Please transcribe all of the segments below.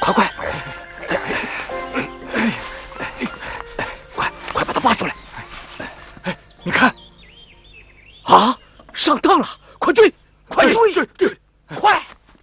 快快，快把他挖出来！你看，啊，上当了！快追，快追，快！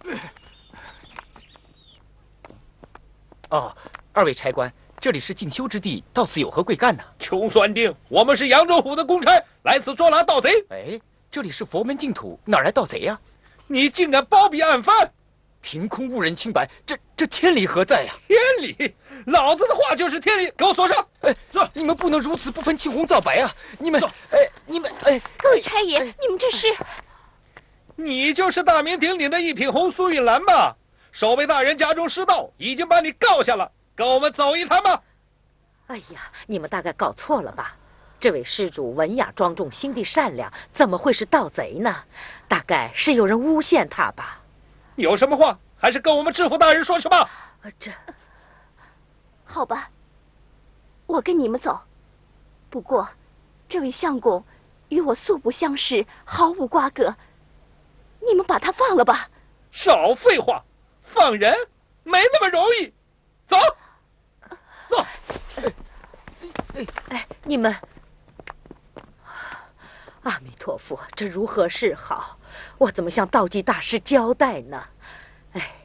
哦，二位差官，这里是禁修之地，到此有何贵干呢？ 穷酸丁，我们是扬州府的公差，来此捉拿盗贼。 哎，这里是佛门净土，哪来盗贼呀？ 你竟敢包庇案犯！ 凭空误人清白，这天理何在呀？ 天理！老子的话就是天理，给我锁上！ 哎，你们不能如此不分青红皂白啊！你们， 各位差爷，你们这是？ 你就是大名鼎鼎的一品红苏玉兰吧？守备大人家中失盗，已经把你告下了，跟我们走一趟吧。 哎呀，你们大概搞错了吧？这位施主文雅庄重，心地善良，怎么会是盗贼呢？大概是有人诬陷他吧。 有什么话，还是跟我们知府大人说去吧。 好吧，我跟你们走。不过，这位相公与我素不相识，毫无瓜葛，你们把他放了吧。 少废话，放人没那么容易。走，走。 哎，你们，阿弥陀佛，这如何是好？我怎么向道济大师交代呢？哎。